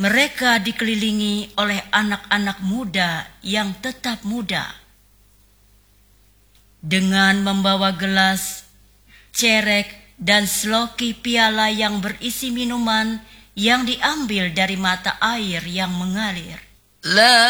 Mereka dikelilingi oleh anak-anak muda yang tetap muda. Dengan membawa gelas, cerek, dan seloki piala yang berisi minuman yang diambil dari mata air yang mengalir.